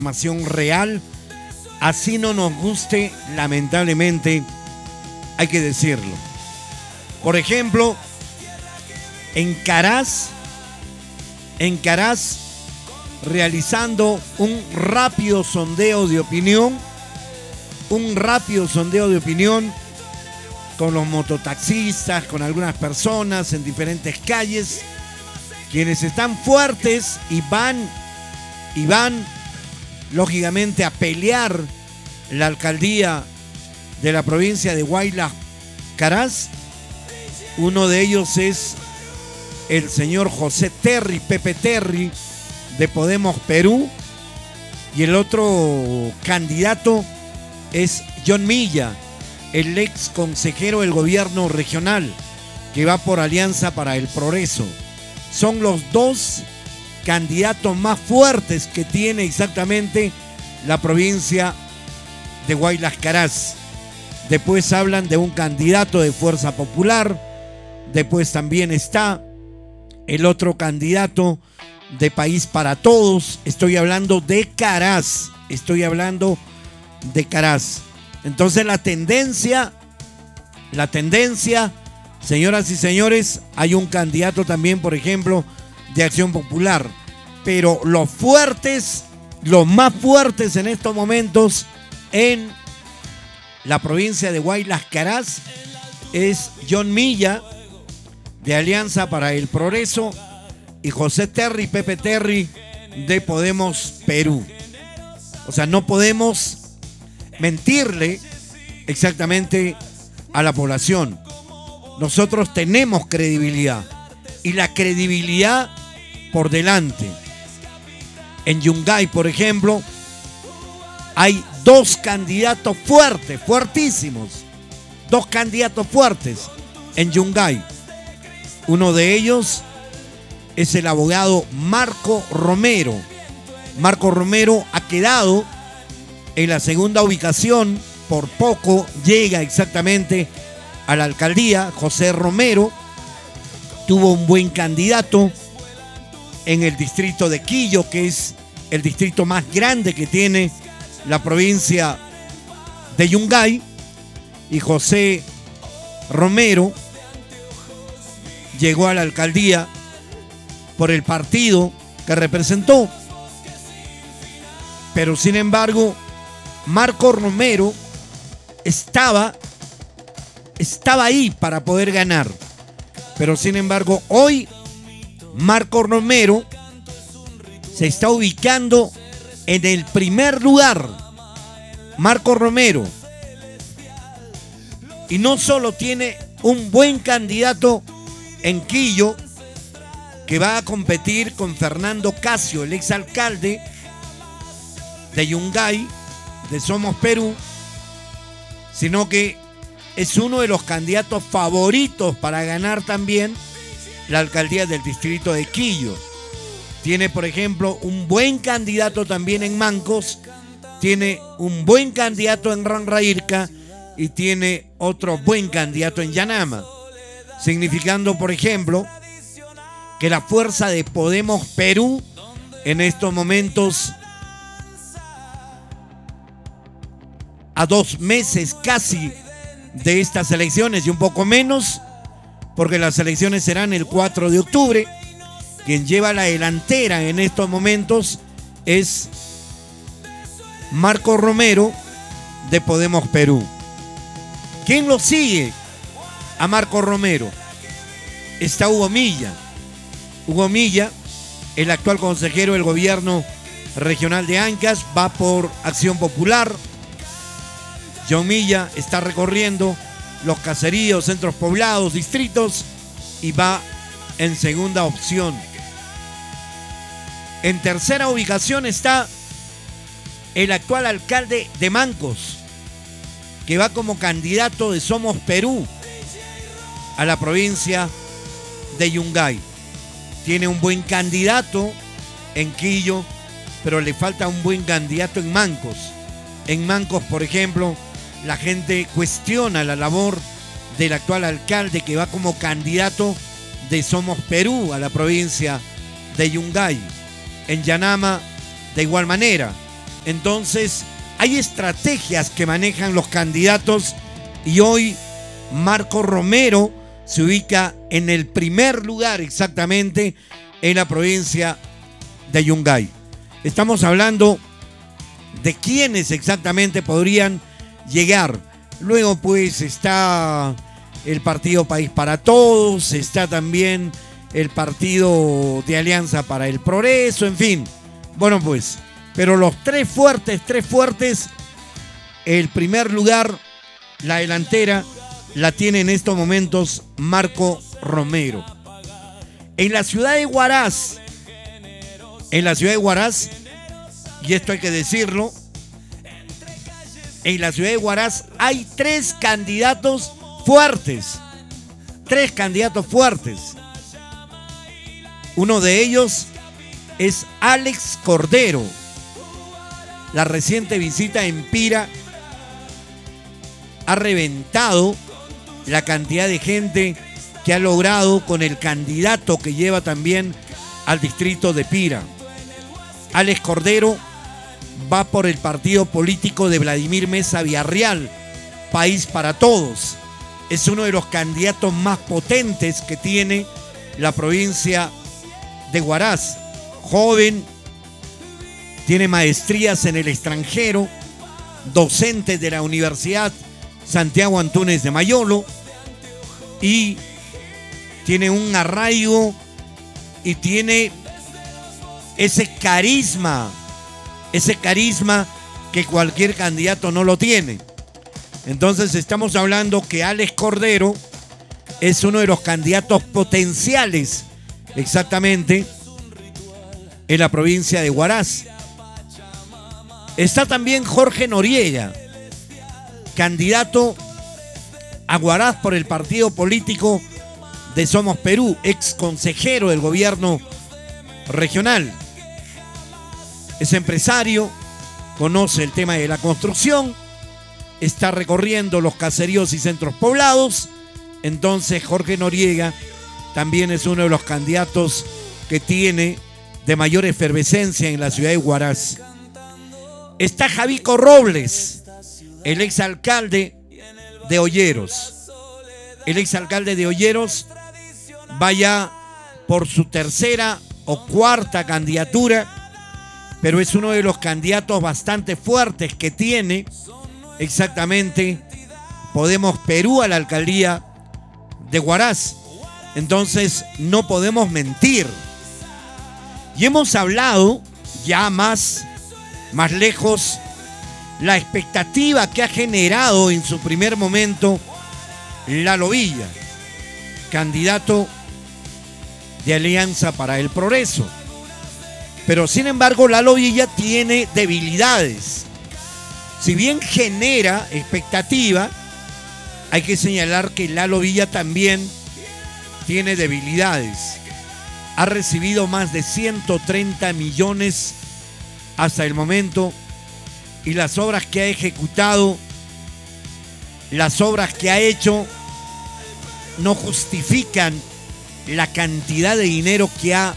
información real, así no nos guste, lamentablemente, hay que decirlo. Por ejemplo, en Caraz, realizando un rápido sondeo de opinión, con los mototaxistas, con algunas personas en diferentes calles, quienes están fuertes y van lógicamente a pelear la alcaldía de la provincia de Huaylas Caraz. Uno de ellos es el señor José Terry, Pepe Terry, de Podemos Perú, y el otro candidato es John Milla, el ex consejero del gobierno regional, que va por Alianza para el Progreso. Son los dos candidatos más fuertes que tiene exactamente la provincia de Huaylas Caraz. Después hablan de un candidato de Fuerza Popular. Después también está el otro candidato de País para Todos. Estoy hablando de Caraz. Entonces la tendencia, señoras y señores, hay un candidato también, por ejemplo, de Acción Popular. Pero los más fuertes en estos momentos en la provincia de Huaylas Caraz es John Milla, de Alianza para el Progreso, y José Terry, Pepe Terry, de Podemos Perú. O sea, no podemos mentirle exactamente a la población. Nosotros tenemos credibilidad, y la credibilidad por delante. En Yungay, por ejemplo, hay dos candidatos fuertísimos. Dos candidatos fuertes en Yungay. Uno de ellos es el abogado Marco Romero. Marco Romero ha quedado en la segunda ubicación, por poco llega exactamente a la alcaldía. José Romero tuvo un buen candidato en el distrito de Quillo, que es el distrito más grande que tiene la provincia de Yungay, y José Romero llegó a la alcaldía por el partido que representó. Pero sin embargo, Marco Romero estaba ahí para poder ganar. Pero sin embargo, hoy Marco Romero se está ubicando en el primer lugar. Marco Romero. Y no solo tiene un buen candidato en Quillo, que va a competir con Fernando Casio, el exalcalde de Yungay, de Somos Perú, sino que es uno de los candidatos favoritos para ganar también la alcaldía del distrito de Quillo. Tiene, por ejemplo, un buen candidato también en Mancos, tiene un buen candidato en Ranrairca y tiene otro buen candidato en Yanama, significando, por ejemplo, que la fuerza de Podemos Perú en estos momentos, a 2 meses casi de estas elecciones y un poco menos, porque las elecciones serán el 4 de octubre, quien lleva la delantera en estos momentos es Marco Romero, de Podemos Perú. ¿Quién lo sigue a Marco Romero? Está Hugo Milla. Hugo Milla, el actual consejero del gobierno regional de Ancash, va por Acción Popular. John Milla está recorriendo los caseríos, centros poblados, distritos, y va en segunda opción. En tercera ubicación está el actual alcalde de Mancos, que va como candidato de Somos Perú a la provincia de Yungay. Tiene un buen candidato en Quillo, pero le falta un buen candidato en Mancos. En Mancos, por ejemplo, la gente cuestiona la labor del actual alcalde, que va como candidato de Somos Perú a la provincia de Yungay. En Yanama, de igual manera. Entonces, hay estrategias que manejan los candidatos y hoy Marco Romero se ubica en el primer lugar exactamente en la provincia de Yungay. Estamos hablando de quiénes exactamente podrían llegar. Luego pues está el partido País para Todos, está también el partido de Alianza para el Progreso, en fin. Bueno pues, pero los tres fuertes, el primer lugar, la delantera, la tiene en estos momentos Marco Romero. En la ciudad de Huaraz, y esto hay que decirlo, en la ciudad de Huaraz hay tres candidatos fuertes. Uno de ellos es Alex Cordero. La reciente visita en Pira ha reventado la cantidad de gente que ha logrado con el candidato que lleva también al distrito de Pira. Alex Cordero va por el partido político de Vladimir Mesa Villarreal, País para Todos. Es uno de los candidatos más potentes que tiene la provincia de Huaraz. Joven, tiene maestrías en el extranjero, docente de la Universidad Santiago Antúnez de Mayolo, y tiene un arraigo y tiene ese carisma que cualquier candidato no lo tiene. Entonces estamos hablando que Alex Cordero es uno de los candidatos potenciales exactamente en la provincia de Huaraz. Está también Jorge Noriega, candidato a Huaraz por el partido político de Somos Perú, ex consejero del gobierno regional. Es empresario, conoce el tema de la construcción, está recorriendo los caseríos y centros poblados. Entonces Jorge Noriega también es uno de los candidatos que tiene de mayor efervescencia en la ciudad de Huaraz. Está Javico Robles, el exalcalde de Olleros. El exalcalde de Olleros va ya por su tercera o cuarta candidatura, pero es uno de los candidatos bastante fuertes que tiene exactamente Podemos Perú a la alcaldía de Huaraz. Entonces no podemos mentir. Y hemos hablado ya más lejos, la expectativa que ha generado en su primer momento Lalo Villa, candidato de Alianza para el Progreso. Pero sin embargo Lalo Villa tiene debilidades. Si bien genera expectativa, hay que señalar que Lalo Villa también tiene debilidades. Ha recibido más de 130 millones hasta el momento, y las obras que ha ejecutado, las obras que ha hecho, no justifican la cantidad de dinero que ha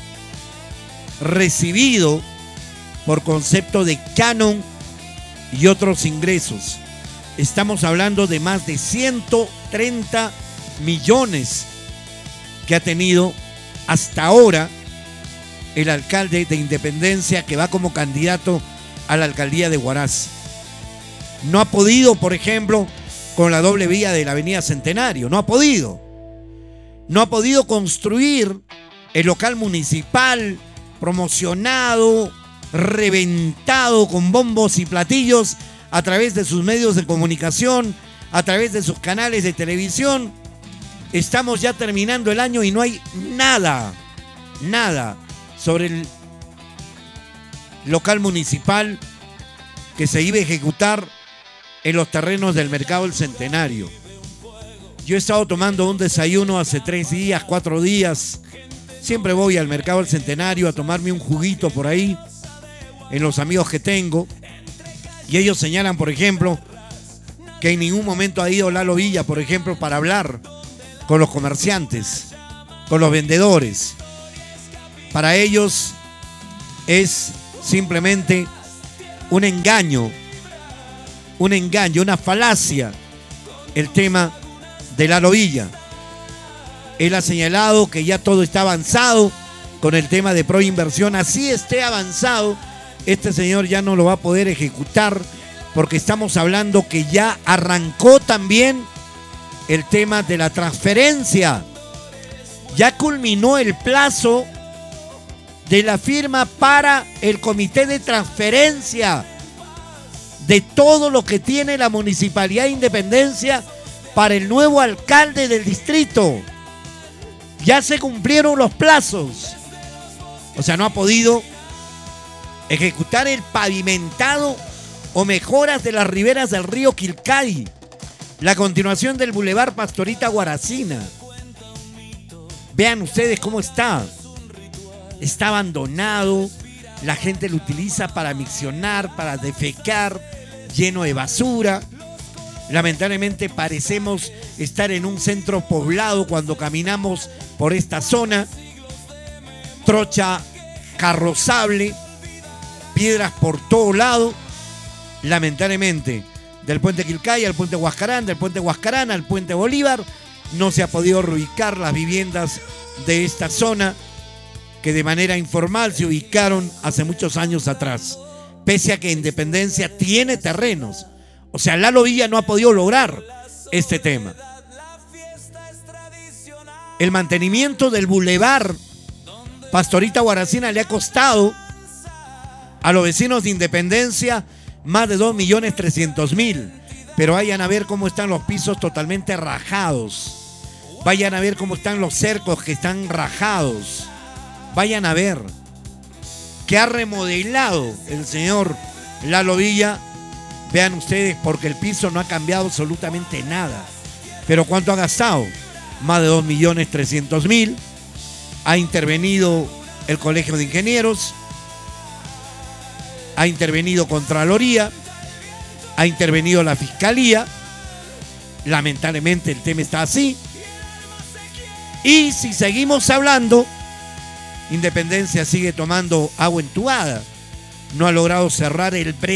recibido por concepto de canon y otros ingresos. Estamos hablando de más de 130 millones que ha tenido hasta ahora el alcalde de Independencia, que va como candidato a la alcaldía de Huaraz. No ha podido, por ejemplo, con la doble vía de la avenida Centenario. No ha podido construir el local municipal promocionado, reventado con bombos y platillos a través de sus medios de comunicación, a través de sus canales de televisión. Estamos ya terminando el año y no hay nada sobre el local municipal que se iba a ejecutar en los terrenos del Mercado del Centenario. Yo he estado tomando un desayuno hace 3 días, 4 días. Siempre voy al Mercado del Centenario a tomarme un juguito por ahí, en los amigos que tengo. Y ellos señalan, por ejemplo, que en ningún momento ha ido Lalo Villa, por ejemplo, para hablar con los comerciantes, con los vendedores. Para ellos es simplemente un engaño, una falacia, el tema de Lalo Villa. Él ha señalado que ya todo está avanzado con el tema de Proinversión. Así esté avanzado, este señor ya no lo va a poder ejecutar, porque estamos hablando que ya arrancó también el tema de la transferencia. Ya culminó el plazo de la firma para el comité de transferencia de todo lo que tiene la Municipalidad de Independencia para el nuevo alcalde del distrito. Ya se cumplieron los plazos. O sea, no ha podido ejecutar el pavimentado o mejoras de las riberas del río Quilcay, la continuación del Boulevard Pastorita Guaracina. Vean ustedes cómo está. Está abandonado, la gente lo utiliza para miccionar, para defecar, lleno de basura. Lamentablemente parecemos estar en un centro poblado cuando caminamos por esta zona. Trocha carrozable, piedras por todo lado. Lamentablemente, del puente Quilcay al puente Huascarán, del puente Huascarán al puente Bolívar, no se ha podido reubicar las viviendas de esta zona, que de manera informal se ubicaron hace muchos años atrás, pese a que Independencia tiene terrenos. O sea, Lalo Villa no ha podido lograr este tema. El mantenimiento del Boulevard Pastorita Guaracina le ha costado a los vecinos de Independencia más de 2.300.000. Pero vayan a ver cómo están los pisos totalmente rajados. Vayan a ver cómo están los cercos que están rajados. Vayan a ver que ha remodelado el señor Lalo Villa. Vean ustedes, porque el piso no ha cambiado absolutamente nada. Pero ¿cuánto ha gastado? Más de 2.300.000. Ha intervenido el Colegio de Ingenieros, ha intervenido Contraloría, ha intervenido la Fiscalía. Lamentablemente el tema está así. Y si seguimos hablando, Independencia sigue tomando agua entubada. No ha logrado cerrar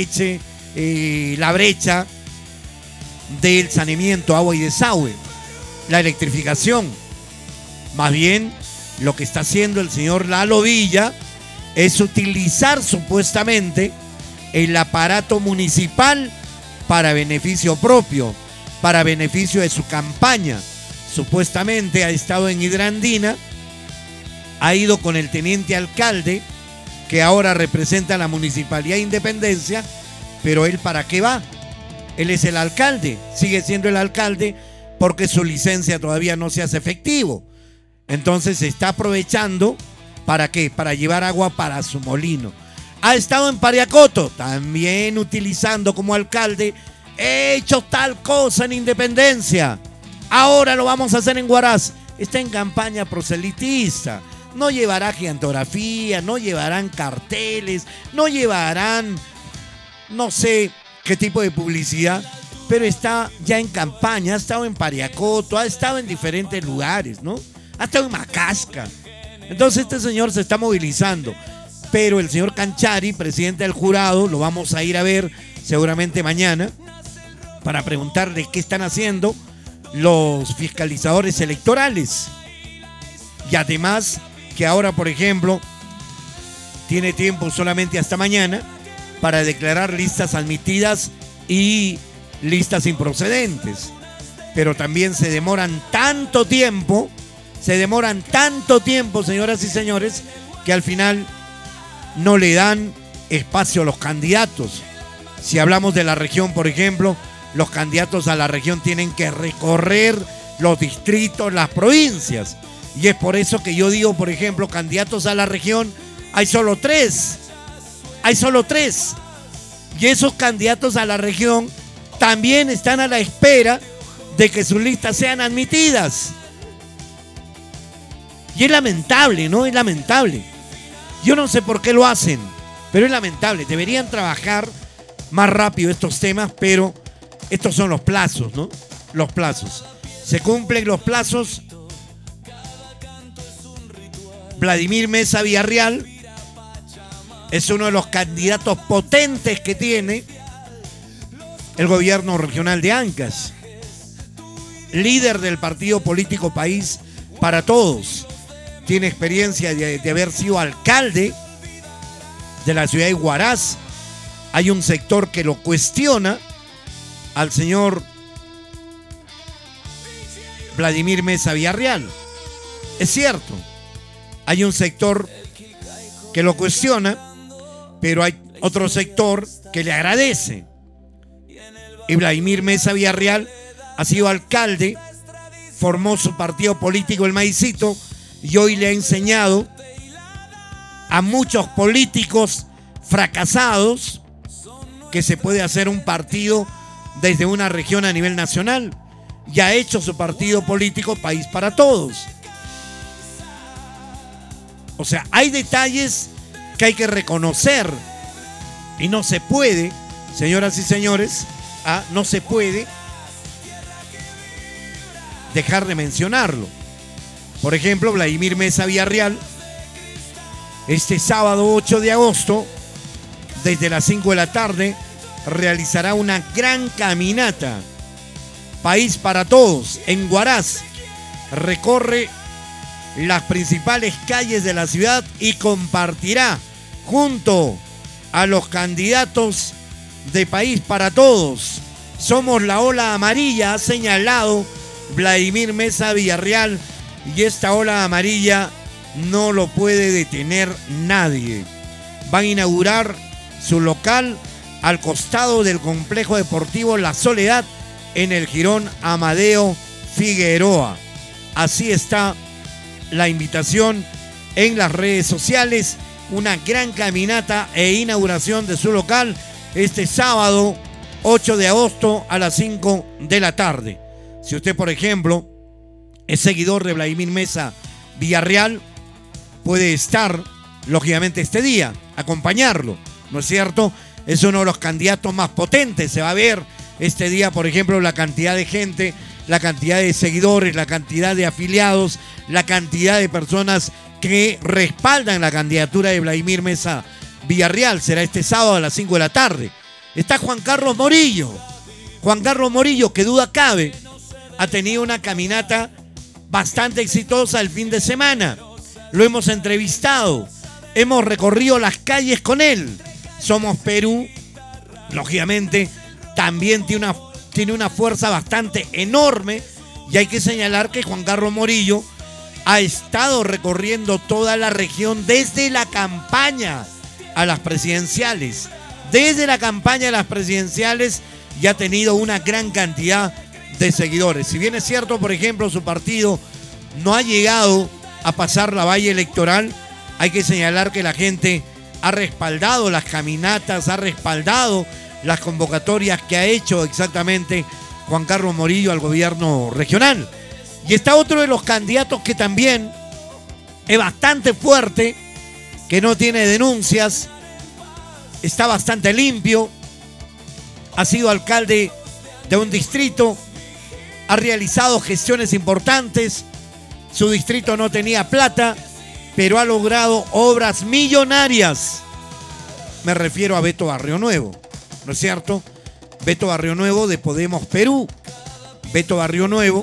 la brecha del saneamiento, agua y desagüe, la electrificación. Más bien, lo que está haciendo el señor Lalo Villa es utilizar supuestamente el aparato municipal para beneficio propio, para beneficio de su campaña. Supuestamente ha estado en Hidrandina, ha ido con el teniente alcalde, que ahora representa a la Municipalidad de Independencia, pero ¿él para qué va? Él es el alcalde, sigue siendo el alcalde, porque su licencia todavía no se hace efectivo. Entonces se está aprovechando, ¿para qué? Para llevar agua para su molino. Ha estado en Pariacoto, también utilizando como alcalde: he hecho tal cosa en Independencia, ahora lo vamos a hacer en Huaraz. Está en campaña proselitista. No llevará gigantografía, no llevarán carteles, no llevarán no sé qué tipo de publicidad, pero está ya en campaña. Ha estado en Pariacoto, ha estado en diferentes lugares, ¿no? Ha estado en Macasca. Entonces este señor se está movilizando. Pero el señor Canchari, presidente del jurado, lo vamos a ir a ver seguramente mañana para preguntarle qué están haciendo los fiscalizadores electorales. Y además que ahora, por ejemplo, tiene tiempo solamente hasta mañana para declarar listas admitidas y listas improcedentes. Pero también se demoran tanto tiempo, señoras y señores, que al final no le dan espacio a los candidatos. Si hablamos de la región, por ejemplo, los candidatos a la región tienen que recorrer los distritos, las provincias. Y es por eso que yo digo, por ejemplo, candidatos a la región, hay solo 3. Hay solo 3. Y esos candidatos a la región también están a la espera de que sus listas sean admitidas. Y es lamentable, ¿no? Es lamentable. Yo no sé por qué lo hacen, pero es lamentable. Deberían trabajar más rápido estos temas, pero estos son los plazos, ¿no? Los plazos. Se cumplen los plazos. Vladimir Mesa Villarreal Es uno de los candidatos potentes que tiene el gobierno regional de Ancash. Líder del partido político País para Todos. Tiene experiencia de haber sido alcalde de la ciudad de Huaraz. Hay un sector que lo cuestiona al señor Vladimir Meza Villarreal. Es cierto, hay un sector que lo cuestiona, pero hay otro sector que le agradece. Y Vladimir Meza Villarreal ha sido alcalde, formó su partido político El Maicito y hoy le ha enseñado a muchos políticos fracasados que se puede hacer un partido desde una región a nivel nacional, y ha hecho su partido político País para Todos. O sea, hay detalles que hay que reconocer y no se puede, señoras y señores, no se puede dejar de mencionarlo. Por ejemplo, Vladimir Meza Villarreal, este sábado 8 de agosto, desde las 5 de la tarde, realizará una gran caminata País para Todos en Huaraz. Recorre las principales calles de la ciudad y compartirá junto a los candidatos de País para Todos. Somos la ola amarilla, ha señalado Vladimir Meza Villarreal, y esta ola amarilla no lo puede detener nadie. Van a inaugurar su local al costado del complejo deportivo La Soledad en el jirón Amadeo Figueroa. Así está la invitación en las redes sociales. Una gran caminata e inauguración de su local este sábado 8 de agosto a las 5 de la tarde. Si usted, por ejemplo, es seguidor de Vladimir Meza Villarreal, puede estar, lógicamente, este día, acompañarlo, ¿no es cierto? Es uno de los candidatos más potentes. Se va a ver este día, por ejemplo, la cantidad de gente, la cantidad de seguidores, la cantidad de afiliados, la cantidad de personas que respaldan la candidatura de Vladimir Meza Villarreal. Será este sábado a las 5 de la tarde. Está Juan Carlos Morillo. Juan Carlos Morillo, que duda cabe, ha tenido una caminata bastante exitosa el fin de semana. Lo hemos entrevistado, hemos recorrido las calles con él. Somos Perú, lógicamente, también tiene una fuerza bastante enorme, y hay que señalar que Juan Carlos Morillo ha estado recorriendo toda la región desde la campaña a las presidenciales. Desde la campaña a las presidenciales, y ha tenido una gran cantidad de seguidores. Si bien es cierto, por ejemplo, su partido no ha llegado a pasar la valla electoral, hay que señalar que la gente ha respaldado las caminatas, ha respaldado las convocatorias que ha hecho exactamente Juan Carlos Morillo al gobierno regional. Y está otro de los candidatos que también es bastante fuerte, que no tiene denuncias, está bastante limpio, ha sido alcalde de un distrito, ha realizado gestiones importantes, su distrito no tenía plata, pero ha logrado obras millonarias. Me refiero a Beto Barrionuevo, ¿no es cierto? Beto Barrionuevo de Podemos Perú. Beto Barrionuevo,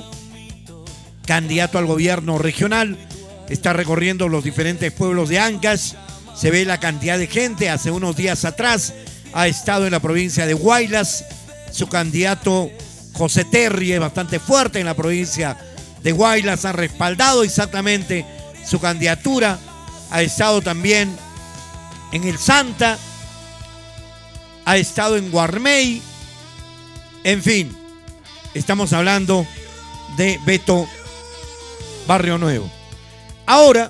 candidato al gobierno regional, está recorriendo los diferentes pueblos de Ancash. Se ve la cantidad de gente. Hace unos días atrás ha estado en la provincia de Huaylas. Su candidato José Terry es bastante fuerte en la provincia de Huaylas. Ha respaldado exactamente su candidatura. Ha estado también en el Santa. Ha estado en Guarmey. En fin, estamos hablando de Beto Barrionuevo. Ahora,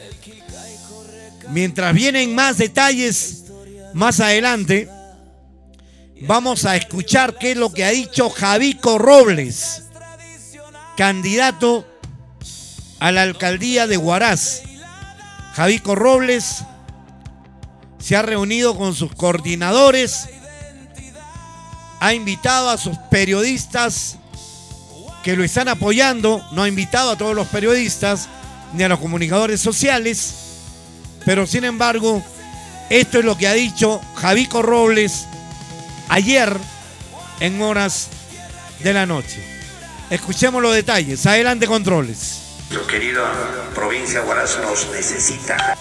mientras vienen más detalles más adelante, vamos a escuchar qué es lo que ha dicho Javico Robles, candidato a la alcaldía de Huaraz. Javico Robles se ha reunido con sus coordinadores, ha invitado a sus periodistas que lo están apoyando, no ha invitado a todos los periodistas ni a los comunicadores sociales, pero sin embargo Esto es lo que ha dicho Javico Robles ayer en horas de la noche. Escuchemos los detalles. Adelante, controles. Nuestra querida provincia de Huaraz nos necesita.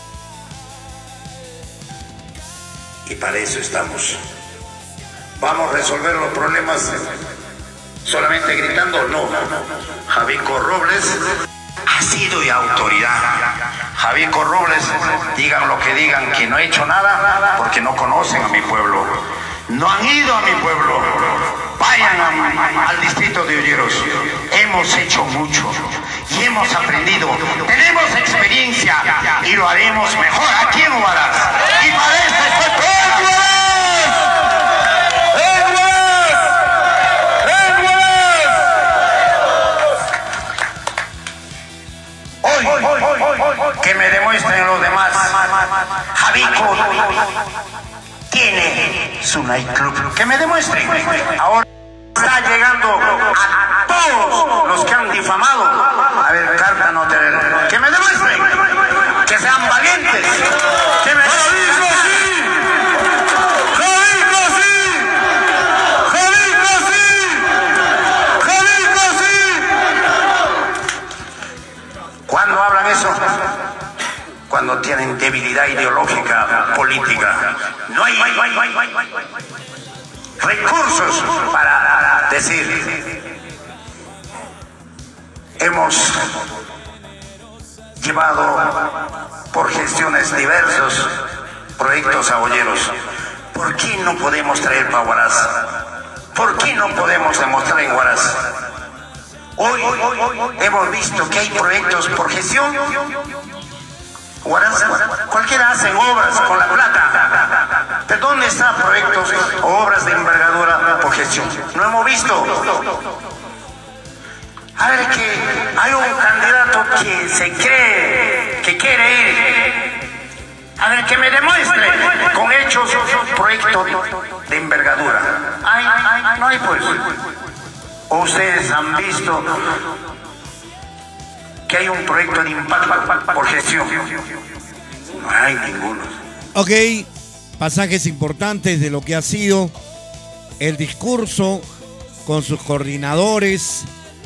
Y para eso estamos. ¿Vamos a resolver los problemas solamente gritando? No. Javico Robles ha sido de autoridad. Javico Robles, digan lo que digan, que no he hecho nada porque no conocen a mi pueblo. No han ido a mi pueblo. Vayan al distrito de Olleros. Hemos hecho mucho y hemos aprendido. Tenemos experiencia y lo haremos mejor aquí en Huaraz. Y para eso estoy todo. Que me demuestren los demás. Javico tiene su nightclub. Que me demuestren. Ahora está llegando a todos los que han difamado. A ver, carta no te... Que me demuestren. Que sean valientes. Que me demuestren. ¿Cuándo hablan eso? Cuando tienen debilidad ideológica, política. No hay recursos para decir. Hemos llevado por gestiones diversos proyectos a Olleros. ¿Por qué no podemos traer para Huaraz? ¿Por qué no podemos demostrar en Huaraz? Hoy hemos visto que hay proyectos por gestión. Huaraz, cualquiera hace obras con la plata. ¿De dónde están proyectos o obras de envergadura por gestión? No hemos visto. A ver, que hay un candidato que se cree que quiere ir. A ver, que me demuestre con hechos proyectos de envergadura. No hay pues. Ustedes han visto que hay un proyecto de impacto por gestión. No hay ninguno. Ok, pasajes importantes de lo que ha sido el discurso con sus coordinadores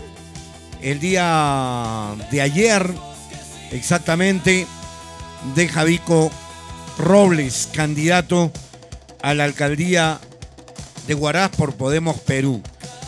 el día de ayer, exactamente, de Javico Robles, candidato a la alcaldía de Huaraz por Podemos Perú.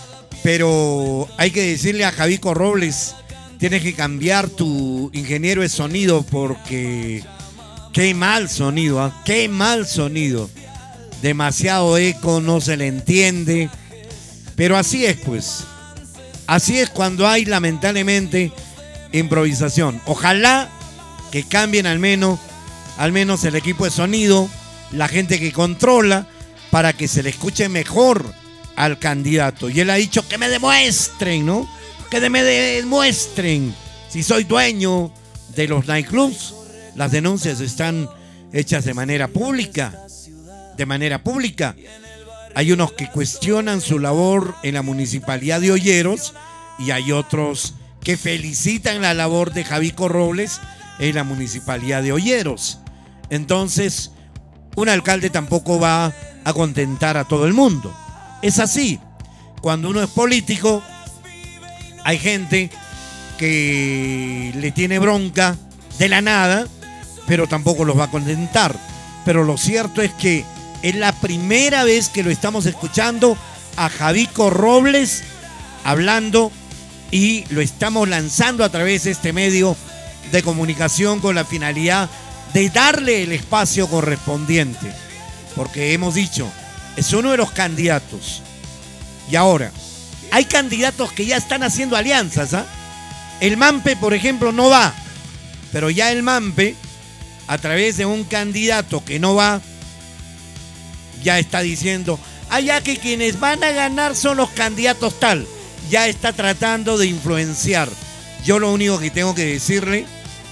Pero hay que decirle a Javico Robles, tienes que cambiar tu ingeniero de sonido porque qué mal sonido, ¿eh? Qué mal sonido. Demasiado eco, no se le entiende. Pero así es, pues. Así es cuando hay, lamentablemente, improvisación. Ojalá que cambien al menos el equipo de sonido, la gente que controla, para que se le escuche mejor al candidato. Y él ha dicho que me demuestren, ¿no? Que me demuestren si soy dueño de los nightclubs. Las denuncias están hechas de manera pública. De manera pública. Hay unos que cuestionan su labor en la municipalidad de Olleros y hay otros que felicitan la labor de Javico Robles en la municipalidad de Olleros. Entonces, un alcalde tampoco va a contentar a todo el mundo. Es así. Cuando uno es político, hay gente que le tiene bronca de la nada, pero tampoco los va a contentar. Pero lo cierto es que es la primera vez que lo estamos escuchando a Javico Robles hablando y lo estamos lanzando a través de este medio de comunicación con la finalidad de darle el espacio correspondiente. Porque hemos dicho, es uno de los candidatos. Y ahora, hay candidatos que ya están haciendo alianzas, ¿ah? El MAMPE, por ejemplo, no va. Pero ya el MAMPE, a través de un candidato que no va, ya está diciendo, ya que quienes van a ganar son los candidatos tal. Ya está tratando de influenciar. Yo lo único que tengo que decirle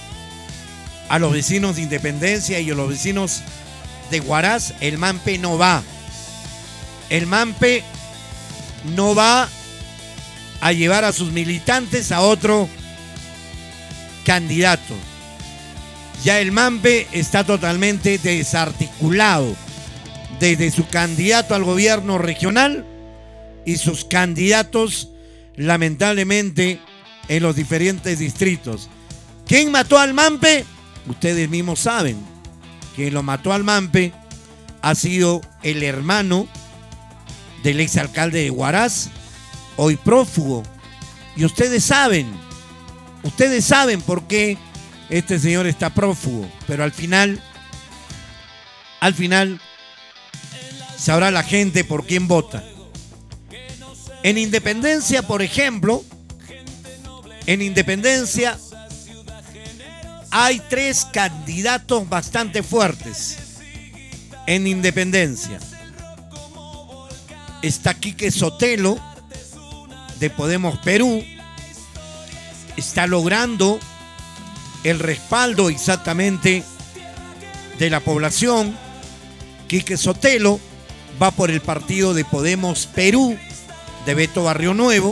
a los vecinos de Independencia y a los vecinos de Huaraz, el MAMPE no va. El MAMPE no va a llevar a sus militantes a otro candidato. Ya el MAMPE está totalmente desarticulado, desde su candidato al gobierno regional y sus candidatos, lamentablemente, en los diferentes distritos. ¿Quién mató al MAMPE? Ustedes mismos saben. Quien lo mató al MAMPE ha sido el hermano del exalcalde de Huaraz, hoy prófugo. Y ustedes saben por qué este señor está prófugo. Pero al final sabrá la gente por quién vota. En Independencia, por ejemplo, hay 3 candidatos bastante fuertes. En Independencia está Quique Sotelo, de Podemos Perú. Está logrando el respaldo exactamente de la población. Quique Sotelo va por el partido de Podemos Perú, de Beto Barrio Nuevo.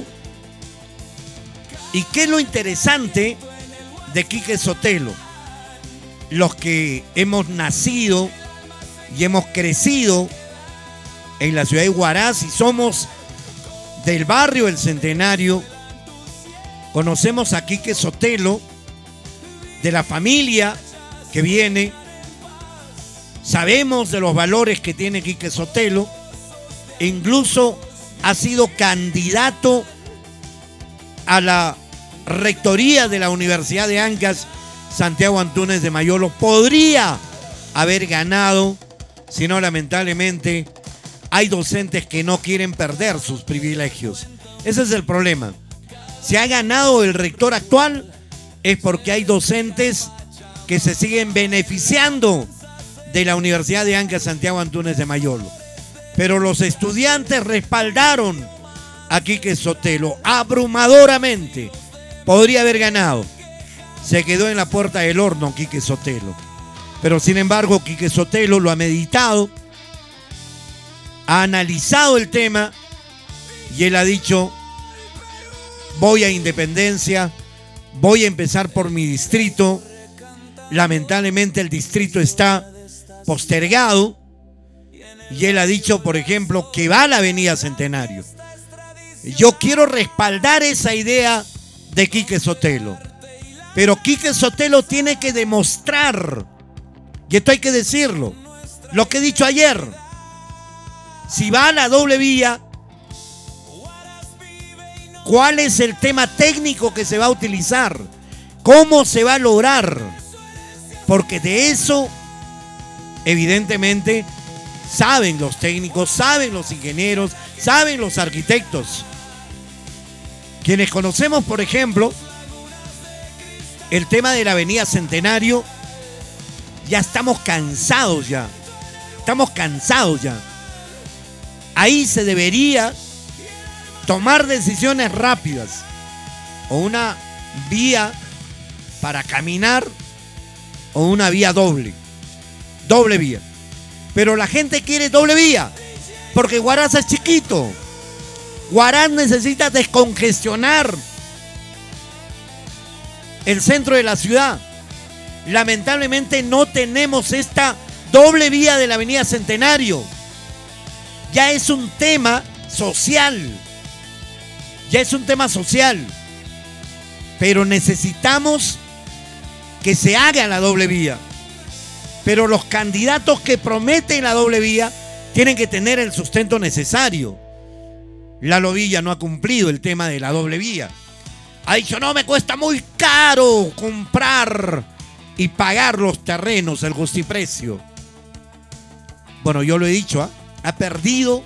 ¿Y qué es lo interesante de Quique Sotelo? Los que hemos nacido y hemos crecido en la ciudad de Huaraz y somos del barrio El Centenario, conocemos a Quique Sotelo, de la familia que viene, sabemos de los valores que tiene Quique Sotelo, incluso ha sido candidato a la rectoría de la Universidad de Ancash, Santiago Antúnez de Mayolo. Podría haber ganado, sino lamentablemente hay docentes que no quieren perder sus privilegios. Ese es el problema. Si ha ganado el rector actual es porque hay docentes que se siguen beneficiando de la Universidad de Ancash, Santiago Antúnez de Mayolo. Pero los estudiantes respaldaron a Quique Sotelo abrumadoramente. Podría haber ganado. Se quedó en la puerta del horno Quique Sotelo. Pero sin embargo, Quique Sotelo lo ha meditado, ha analizado el tema y él ha dicho: voy a Independencia, voy a empezar por mi distrito. Lamentablemente el distrito está postergado y él ha dicho, por ejemplo, que va a la Avenida Centenario. Yo quiero respaldar esa idea de Quique Sotelo, pero Quique Sotelo tiene que demostrar, y esto hay que decirlo, lo que he dicho ayer: si va a la doble vía, ¿cuál es el tema técnico que se va a utilizar? ¿Cómo se va a lograr? Porque de eso, evidentemente, saben los técnicos, saben los ingenieros, saben los arquitectos. Quienes conocemos, por ejemplo, el tema de la Avenida Centenario, ya estamos cansados ya. Estamos cansados ya. Ahí se debería tomar decisiones rápidas. O una vía para caminar o una vía doble. Doble vía. Pero la gente quiere doble vía porque Huaraz es chiquito. Huaraz necesita descongestionar el centro de la ciudad. Lamentablemente no tenemos esta doble vía de la Avenida Centenario. Ya es un tema social. Ya es un tema social. Pero necesitamos que se haga la doble vía. Pero los candidatos que prometen la doble vía tienen que tener el sustento necesario. Lalo Villa no ha cumplido el tema de la doble vía. Ha dicho: no, me cuesta muy caro comprar y pagar los terrenos, el justiprecio. Bueno, yo lo he dicho, ¿eh? Ha perdido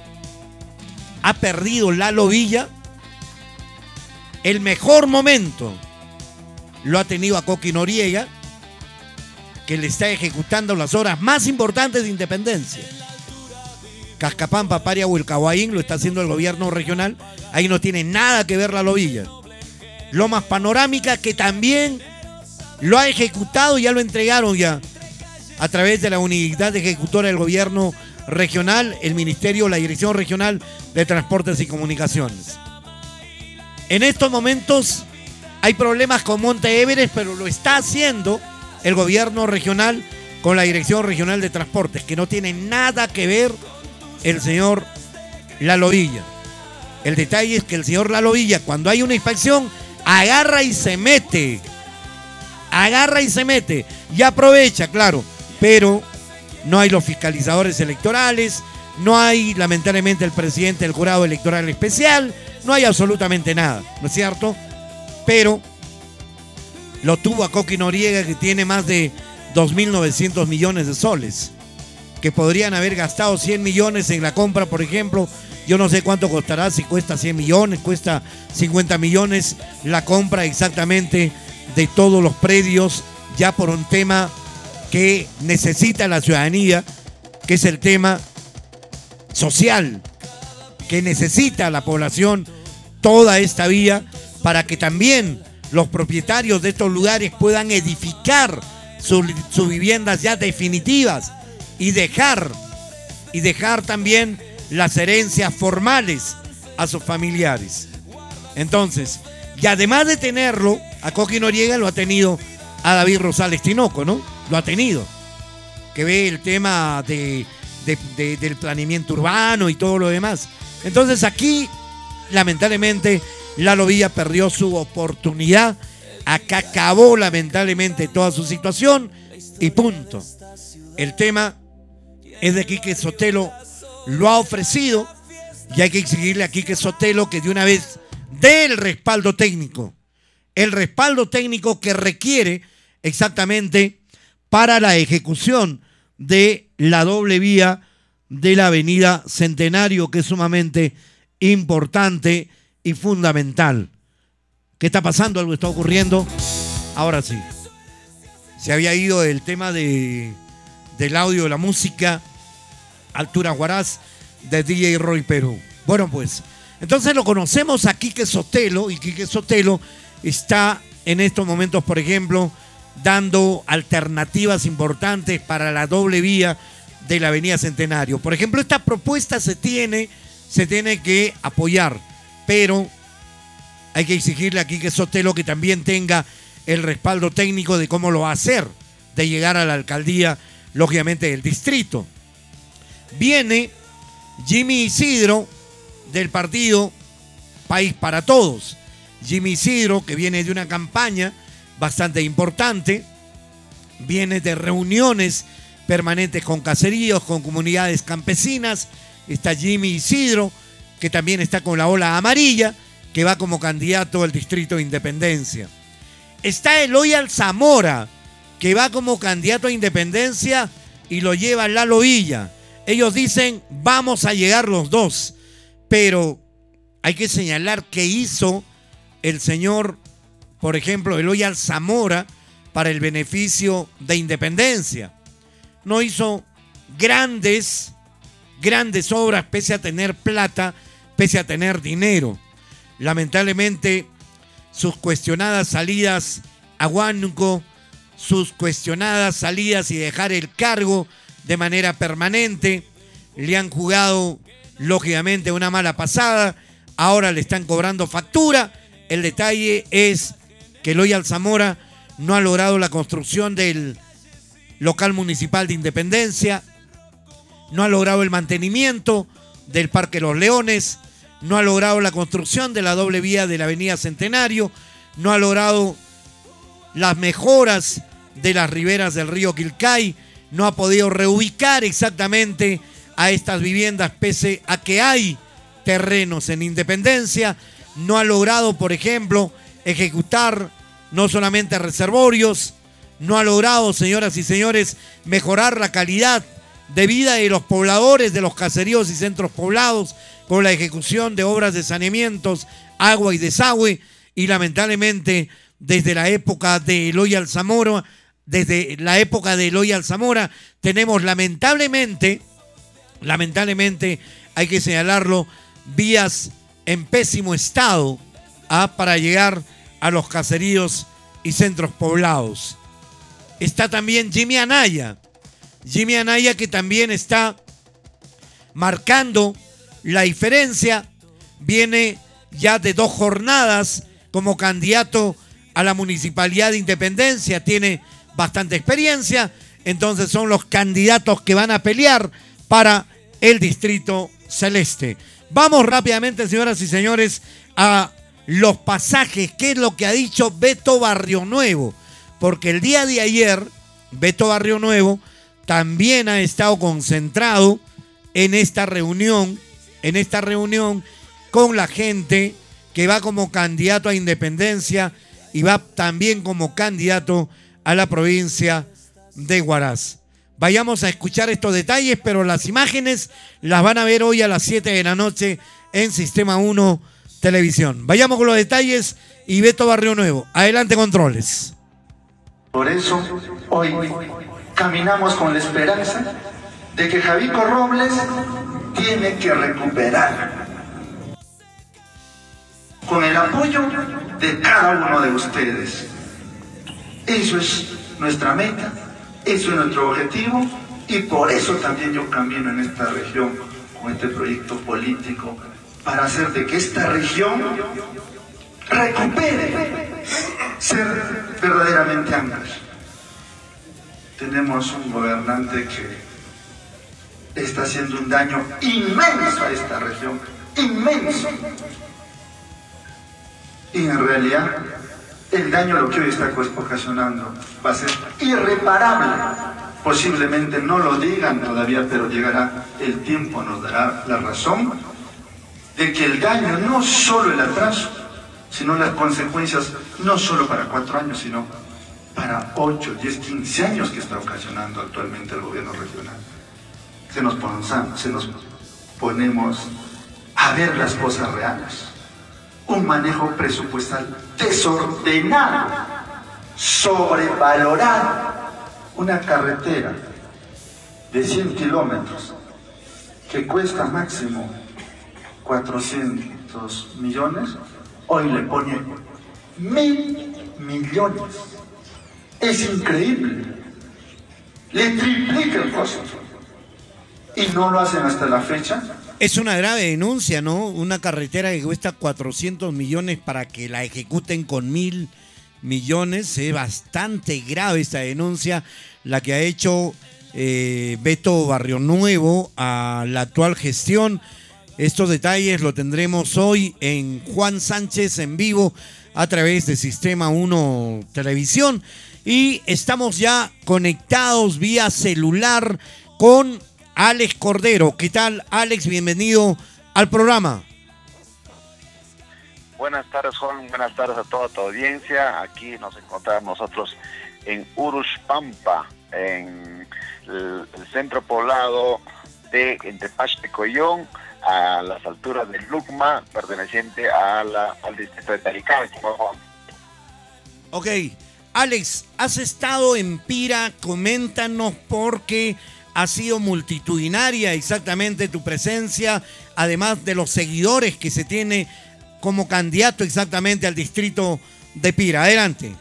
Lalo Villa. El mejor momento lo ha tenido a Coqui Noriega, que le está ejecutando las obras más importantes de Independencia. Cascapampa, Paria, Huilcahuaín lo está haciendo el gobierno regional. Ahí no tiene nada que ver Lalo Villa. Lomas Panorámica, que también lo ha ejecutado, ya lo entregaron ya a través de la unidad ejecutora del gobierno regional, el ministerio, la Dirección Regional de Transportes y Comunicaciones. En estos momentos hay problemas con Monte Everest, pero lo está haciendo el gobierno regional con la Dirección Regional de Transportes, que no tiene nada que ver el señor Lalo Villa. El detalle es que el señor Lalo Villa, cuando hay una inspección, agarra y se mete y aprovecha, claro, pero no hay los fiscalizadores electorales, no hay lamentablemente el presidente del jurado electoral especial, no hay absolutamente nada, ¿no es cierto? Pero lo tuvo a Coqui Noriega, que tiene más de 2.900 millones de soles, que podrían haber gastado 100 millones en la compra, por ejemplo. Yo no sé cuánto costará, si cuesta 100 millones, cuesta 50 millones la compra exactamente de todos los predios, ya por un tema que necesita la ciudadanía, que es el tema social, que necesita la población toda esta vía para que también los propietarios de estos lugares puedan edificar sus viviendas ya definitivas y dejar también las herencias formales a sus familiares. Entonces, y además de tenerlo, a Coqui Noriega lo ha tenido a David Rosales Tinoco, ¿no? Lo ha tenido, que ve el tema del planeamiento urbano y todo lo demás. Entonces aquí, lamentablemente, Lalo Villa perdió su oportunidad. Acá acabó lamentablemente toda su situación y punto. El tema es de Quique Sotelo lo ha ofrecido y hay que exigirle a Quique Sotelo que de una vez dé el respaldo técnico que requiere exactamente para la ejecución de la doble vía de la avenida Centenario, que es sumamente importante y fundamental. ¿Qué está pasando? Algo está ocurriendo. Ahora sí. Se había ido el tema del audio, de la música, Altura Huaraz, de DJ Roy Perú. Bueno, pues, entonces lo conocemos a Quique Sotelo, y Quique Sotelo está en estos momentos, por ejemplo, dando alternativas importantes para la doble vía de la avenida Centenario. Por ejemplo, esta propuesta se tiene que apoyar, pero hay que exigirle a Quique Sotelo que también tenga el respaldo técnico de cómo lo va a hacer, de llegar a la alcaldía, lógicamente, del distrito. Viene Jimmy Isidro del partido País para Todos. Jimmy Isidro, que viene de una campaña bastante importante, viene de reuniones permanentes con caseríos, con comunidades campesinas. Está Jimmy Isidro, que también está con la ola amarilla, que va como candidato al distrito de Independencia. Está Eloy Alzamora, que va como candidato a Independencia y lo lleva Lalo Villa. Ellos dicen, vamos a llegar los dos, pero hay que señalar que hizo el señor, por ejemplo, Eloy Alzamora para el beneficio de Independencia. No hizo grandes obras pese a tener plata, pese a tener dinero. Lamentablemente, sus cuestionadas salidas a Huánuco, sus cuestionadas salidas y dejar el cargo de manera permanente, le han jugado lógicamente una mala pasada. Ahora le están cobrando factura. El detalle es que Eloy Alzamora no ha logrado la construcción del local municipal de Independencia, no ha logrado el mantenimiento del Parque Los Leones, no ha logrado la construcción de la doble vía de la avenida Centenario, no ha logrado las mejoras de las riberas del río Quilcay, no ha podido reubicar exactamente a estas viviendas pese a que hay terrenos en Independencia, no ha logrado, por ejemplo, ejecutar no solamente reservorios, no ha logrado, señoras y señores, mejorar la calidad de vida de los pobladores de los caseríos y centros poblados con la ejecución de obras de saneamientos, agua y desagüe. Y lamentablemente desde la época de Eloy Alzamora, tenemos lamentablemente, hay que señalarlo, vías en pésimo estado para llegar a los caseríos y centros poblados. Está también Jimmy Anaya, que también está marcando la diferencia. Viene ya de 2 jornadas como candidato a la Municipalidad de Independencia. Tiene bastante experiencia, entonces son los candidatos que van a pelear para el Distrito Celeste. Vamos rápidamente, señoras y señores, a los pasajes, qué es lo que ha dicho Beto Barrionuevo, porque el día de ayer Beto Barrionuevo también ha estado concentrado en esta reunión con la gente que va como candidato a Independencia y va también como candidato a la provincia de Huaraz. Vayamos a escuchar estos detalles, pero las imágenes las van a ver hoy a las 7 de la noche en Sistema 1 Televisión. Vayamos con los detalles y Beto Barrionuevo. Adelante, controles. Por eso, hoy caminamos con la esperanza de que Javico Robles tiene que recuperar, con el apoyo de cada uno de ustedes. Eso es nuestra meta, eso es nuestro objetivo, y por eso también yo camino en esta región con este proyecto político, para hacer de que esta región recupere ser verdaderamente Ancash. Tenemos un gobernante que está haciendo un daño inmenso a esta región, inmenso. Y en realidad, el daño lo que hoy está ocasionando va a ser irreparable. Posiblemente no lo digan todavía, pero llegará el tiempo, nos dará la razón de que el daño, no solo el atraso, sino las consecuencias, no solo para 4 años, sino para 8, 10, 15 años que está ocasionando actualmente el gobierno regional. Se nos ponemos a ver las cosas reales. Un manejo presupuestal desordenado, sobrevalorado. Una carretera de 100 kilómetros que cuesta máximo 400 millones, hoy le pone 1.000 millones. Es increíble. Le triplica el costo. Y no lo hacen hasta la fecha. Es una grave denuncia, ¿no? Una carretera que cuesta 400 millones para que la ejecuten con 1.000 millones. Es bastante grave esta denuncia, la que ha hecho Beto Barrionuevo a la actual gestión. Estos detalles lo tendremos hoy en Juan Sánchez en vivo a través de Sistema 1 Televisión. Y estamos ya conectados vía celular con Alex Cordero. ¿Qué tal, Alex? Bienvenido al programa. Buenas tardes, Juan. Buenas tardes a toda tu audiencia. Aquí nos encontramos nosotros en Urushpampa, en el centro poblado de entre Pachacoyón, a las alturas de Lucma, perteneciente al distrito de Taricán. Ok, Alex, has estado en Pira, coméntanos, porque ha sido multitudinaria exactamente tu presencia, además de los seguidores que se tiene como candidato exactamente al distrito de Pira. Adelante.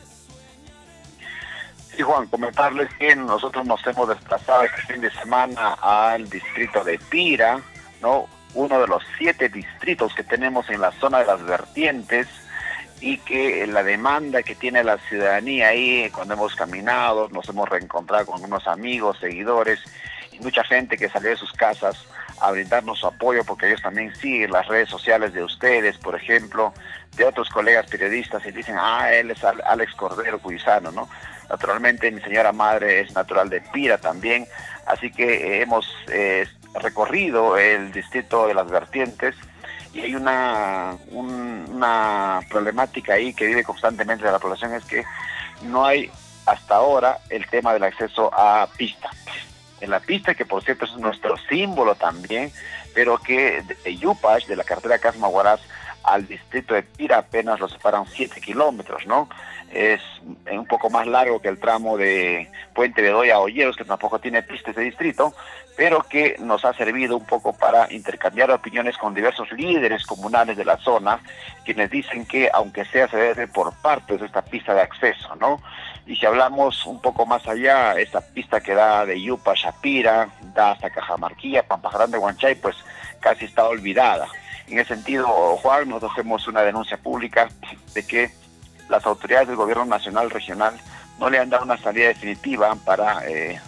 Sí, Juan, comentarles que nosotros nos hemos desplazado este fin de semana al distrito de Pira, ¿no? Uno de los 7 distritos que tenemos en la zona de las vertientes, y que la demanda que tiene la ciudadanía ahí, cuando hemos caminado, nos hemos reencontrado con unos amigos, seguidores y mucha gente que salió de sus casas a brindarnos su apoyo, porque ellos también siguen las redes sociales de ustedes, por ejemplo, de otros colegas periodistas, y dicen, él es Alex Cordero Cuyizano, ¿no? Naturalmente mi señora madre es natural de Pira también, así que hemos recorrido el distrito de las vertientes, y hay una problemática ahí que vive constantemente la población, es que no hay hasta ahora el tema del acceso a pista. En la pista, que por cierto es nuestro símbolo también, pero que de Yupash, de la carretera Casma-Huaraz al distrito de Pira, apenas lo separan 7 kilómetros, ¿no? Es un poco más largo que el tramo de Puente Bedoya a Olleros, que tampoco tiene pista ese distrito, pero que nos ha servido un poco para intercambiar opiniones con diversos líderes comunales de la zona, quienes dicen que aunque sea se debe por partes de esta pista de acceso, ¿no? Y si hablamos un poco más allá, esta pista que da de Yupa, Shapira, da hasta Cajamarquilla, Pampa Grande, Huanchay, pues casi está olvidada. En ese sentido, Juan, nosotros hacemos una denuncia pública de que las autoridades del gobierno nacional regional no le han dado una salida definitiva para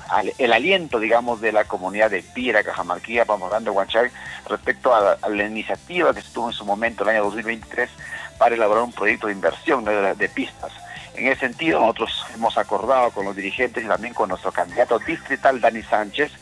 el aliento, digamos, de la comunidad de Pira, Cajamarquilla, Pamorando, Huanchay, respecto a la iniciativa que se tuvo en su momento el año 2023 para elaborar un proyecto de inversión de pistas. En ese sentido, nosotros hemos acordado con los dirigentes y también con nuestro candidato distrital, Dani Sánchez,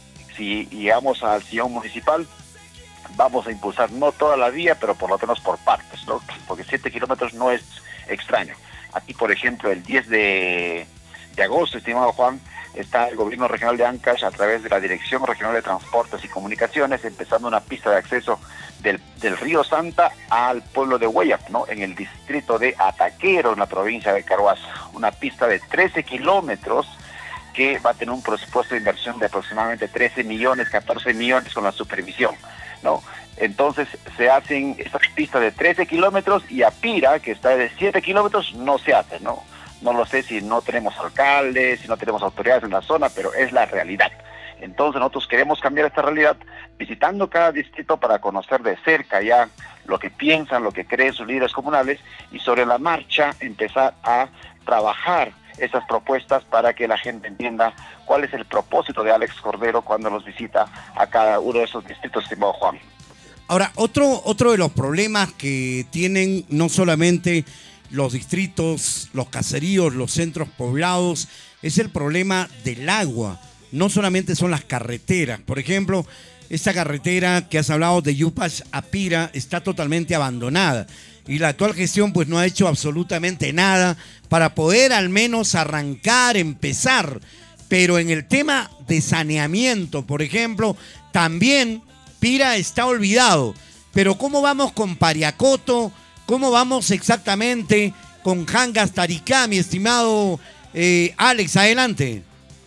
si llegamos al sillón municipal, vamos a impulsar no toda la vía, pero por lo menos por partes, ¿no? Porque 7 kilómetros no es extraño. Aquí, por ejemplo, el 10 de agosto, estimado Juan, está el gobierno regional de Ancash a través de la Dirección Regional de Transportes y Comunicaciones empezando una pista de acceso del río Santa al pueblo de Huayap, ¿no? En el distrito de Ataquero, en la provincia de Carhuaz. Una pista de 13 kilómetros que va a tener un presupuesto de inversión de aproximadamente 13 millones, 14 millones con la supervisión, ¿no? Entonces se hacen estas pistas de 13 kilómetros y a Pira, que está de 7 kilómetros, no se hace, ¿no? No lo sé si no tenemos alcaldes, si no tenemos autoridades en la zona, pero es la realidad. Entonces nosotros queremos cambiar esta realidad visitando cada distrito para conocer de cerca ya lo que piensan, lo que creen sus líderes comunales y sobre la marcha empezar a trabajar esas propuestas para que la gente entienda cuál es el propósito de Alex Cordero cuando los visita a cada uno de esos distritos, estimado Juan. Ahora, otro de los problemas que tienen no solamente los distritos, los caseríos, los centros poblados, es el problema del agua. No solamente son las carreteras. Por ejemplo, esta carretera que has hablado de Yupas a Pira está totalmente abandonada. Y la actual gestión pues no ha hecho absolutamente nada para poder al menos arrancar, empezar. Pero en el tema de saneamiento, por ejemplo, también Pira está olvidado. Pero ¿cómo vamos con Pariacoto? ¿Cómo vamos exactamente con Jangas Taricá, mi estimado Alex? Adelante.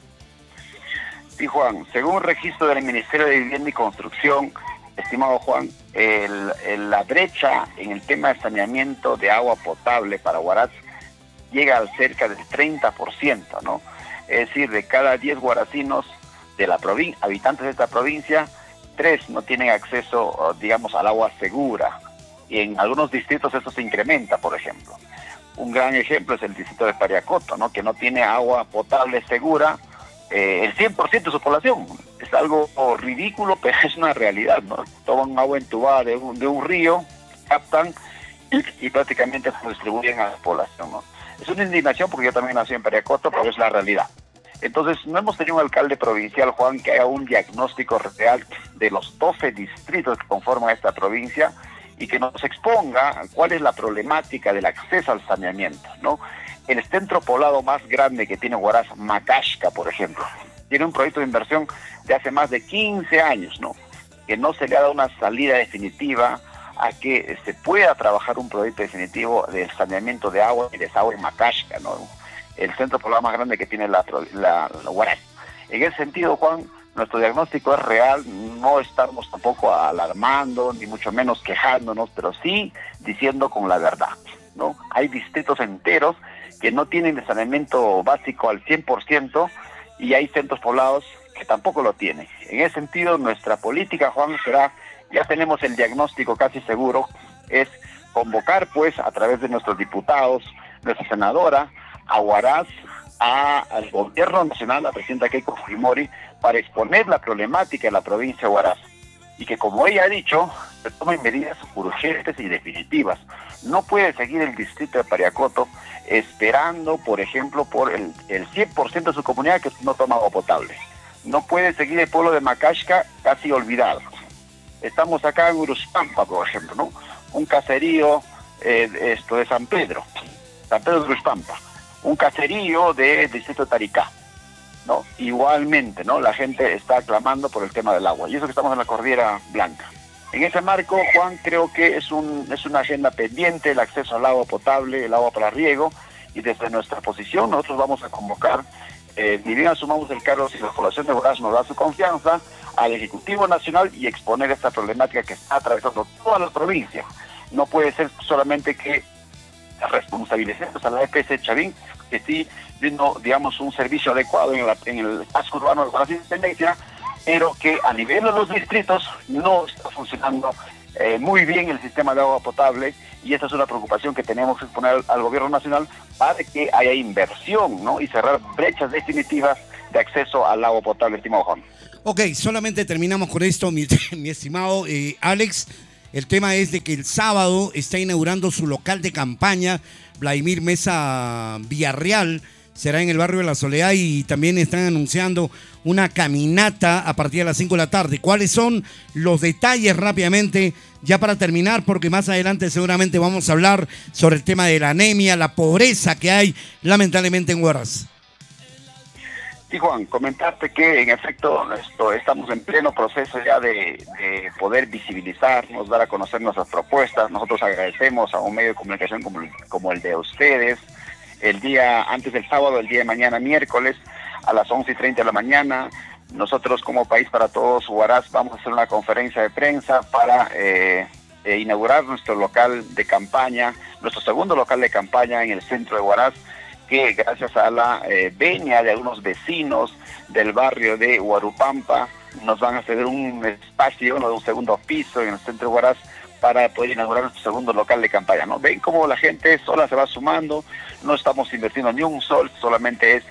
Sí, Juan, según un registro del Ministerio de Vivienda y Construcción, estimado Juan, la brecha en el tema de saneamiento de agua potable para Huaraz llega al cerca del 30%, ¿no? Es decir, de cada 10 huaracinos de la habitantes de esta provincia, 3 no tienen acceso, digamos, al agua segura. Y en algunos distritos eso se incrementa, por ejemplo. Un gran ejemplo es el distrito de Pariacoto, ¿no? Que no tiene agua potable segura el 100% de su población. Es algo ridículo, pero es una realidad, ¿no? Toman agua entubada de un río, captan y prácticamente se distribuyen a la población, ¿no? Es una indignación porque yo también nací en Pariacoto, pero es la realidad. Entonces, no hemos tenido un alcalde provincial, Juan, que haga un diagnóstico real de los 12 distritos que conforman esta provincia y que nos exponga cuál es la problemática del acceso al saneamiento, ¿no? El centro poblado más grande que tiene Huaraz, Macashca, por ejemplo, tiene un proyecto de inversión de hace más de 15 años, ¿no? Que no se le ha dado una salida definitiva a que se pueda trabajar un proyecto definitivo de saneamiento de agua y desagüe en Macashca, ¿no? El centro poblado más grande que tiene la Huaraz. En ese sentido, Juan, nuestro diagnóstico es real, no estamos tampoco alarmando, ni mucho menos quejándonos, pero sí diciendo con la verdad, ¿no? Hay distritos enteros que no tienen saneamiento básico al 100% y hay centros poblados que tampoco lo tienen. En ese sentido, nuestra política, Juan, será, ya tenemos el diagnóstico casi seguro, es convocar, pues, a través de nuestros diputados, nuestra senadora, a Huaraz, al gobierno nacional, a la presidenta Keiko Fujimori, para exponer la problemática en la provincia de Huaraz. Y que, como ella ha dicho, se tomen medidas urgentes y definitivas. No puede seguir el distrito de Pariacoto esperando, por ejemplo, por el 100% de su comunidad que no toma agua potable. No puede seguir el pueblo de Macashca casi olvidado. Estamos acá en Uruspampa, por ejemplo, ¿no? Un caserío de San Pedro de Uruspampa. Un caserío del distrito de Taricá, ¿no? Igualmente, ¿no? La gente está clamando por el tema del agua. Y eso que estamos en la Cordillera Blanca. En ese marco, Juan, creo que es una agenda pendiente, el acceso al agua potable, el agua para riego, y desde nuestra posición nosotros vamos a convocar, ni bien asumamos el cargo, si la población de Huaraz nos da su confianza, al Ejecutivo Nacional y exponer esta problemática que está atravesando toda la provincia. No puede ser solamente que responsabilicemos a la EPS Chavín, que sí viendo, digamos, un servicio adecuado en el casco urbano de Huaraz y Tendencia, pero que a nivel de los distritos no está funcionando muy bien el sistema de agua potable, y esta es una preocupación que tenemos que poner al gobierno nacional para que haya inversión, ¿no? Y cerrar brechas definitivas de acceso al agua potable, estimado Juan. Ok, solamente terminamos con esto, mi estimado Alex. El tema es de que el sábado está inaugurando su local de campaña, Vladimir Mesa Villarreal. Será en el barrio de La Soledad, y también están anunciando una caminata a partir de las 5 de la tarde. ¿Cuáles son los detalles rápidamente, ya para terminar? Porque más adelante seguramente vamos a hablar sobre el tema de la anemia, la pobreza que hay lamentablemente en Huaraz. Sí, Juan, comentarte que en efecto estamos en pleno proceso ya de poder visibilizarnos, dar a conocer nuestras propuestas. Nosotros agradecemos a un medio de comunicación como el de ustedes. El día antes del sábado, el día de mañana, miércoles, a las 11:30 de la mañana, nosotros como País para Todos, Huaraz, vamos a hacer una conferencia de prensa para inaugurar nuestro local de campaña, nuestro segundo local de campaña en el centro de Huaraz, que gracias a la venia de algunos vecinos del barrio de Huarupampa nos van a ceder un espacio, un segundo piso en el centro de Huaraz, para poder inaugurar nuestro segundo local de campaña, ¿no? Ven cómo la gente sola se va sumando, no estamos invirtiendo ni un sol, solamente es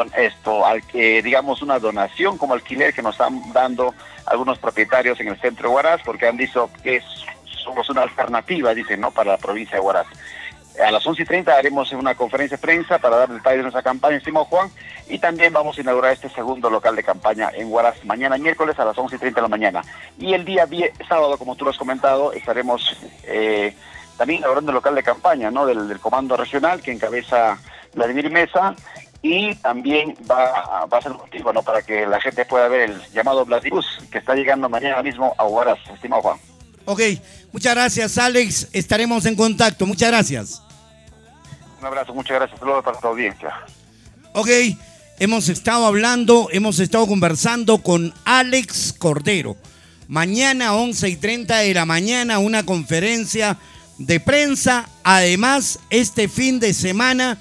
digamos una donación como alquiler que nos están dando algunos propietarios en el centro de Huaraz, porque han dicho que somos una alternativa, dicen, ¿no?, para la provincia de Huaraz. A las 11:30 haremos una conferencia de prensa para dar detalles de nuestra campaña, estimado Juan, y también vamos a inaugurar este segundo local de campaña en Huaraz mañana miércoles a las 11:30 de la mañana. Y el día sábado, como tú lo has comentado, estaremos también inaugurando el local de campaña, ¿no?, del comando regional que encabeza Vladimir Mesa, y también va a ser motivo, ¿no?, para que la gente pueda ver el llamado Vladibus que está llegando mañana mismo a Huaraz, estimado Juan. Ok, muchas gracias, Alex. Estaremos en contacto. Muchas gracias. Un abrazo, muchas gracias. Saludos para tu audiencia. Ok, hemos estado conversando con Alex Cordero. Mañana 11:30 de la mañana, una conferencia de prensa. Además, este fin de semana,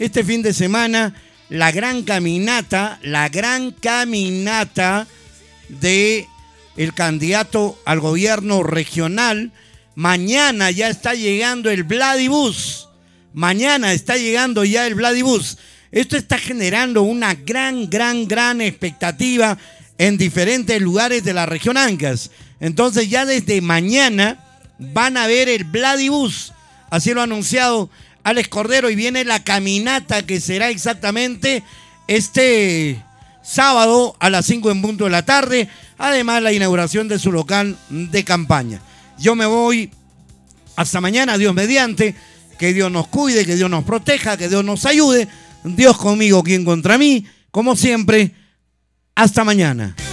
la gran caminata de el candidato al gobierno regional. Mañana ya está llegando el Vladibus. Mañana está llegando ya el Vladibus. Esto está generando una gran expectativa en diferentes lugares de la región Ancash. Entonces ya desde mañana van a ver el Vladibus. Así lo ha anunciado Alex Cordero, y viene la caminata que será exactamente este sábado a las 5 en punto de la tarde. Además, la inauguración de su local de campaña. Yo me voy hasta mañana, Dios mediante. Que Dios nos cuide, que Dios nos proteja, que Dios nos ayude. Dios conmigo, ¿quién contra mí? Como siempre, hasta mañana.